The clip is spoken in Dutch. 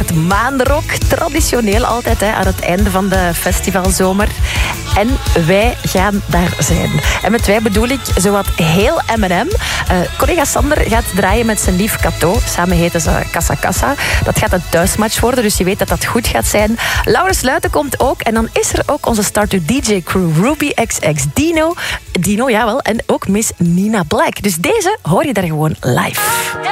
het maanrock. Traditioneel altijd aan het einde van de festivalzomer. En wij gaan daar zijn. En met wij bedoel ik zowat heel M&M. Collega Sander gaat draaien met zijn lief Cato. Samen heten ze Casa Casa. Dat gaat een thuismatch worden, dus je weet dat dat goed gaat zijn. Laura Sluiten komt ook. En dan is er ook onze Start-to DJ-crew Ruby XX Dino, jawel. En ook Miss Nina Black. Dus deze hoor je daar gewoon live.